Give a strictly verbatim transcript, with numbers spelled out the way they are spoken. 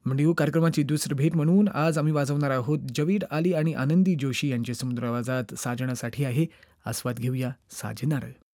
म्हणजे कार्यक्रमाची दुसरी भेट म्हणून आज आम्ही वाजवणार आहोत जवीर आली आणि आनंदी जोशी यांचे समुद्र आवाजात साजण्यासाठी आहे. आस्वाद घेऊया साजणार.